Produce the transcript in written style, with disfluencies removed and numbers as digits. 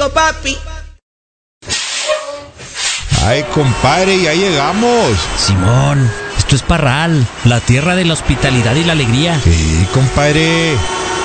rico, papi. Ay, compadre, ya llegamos. Simón, esto es Parral, la tierra de la hospitalidad y la alegría. Sí, compadre.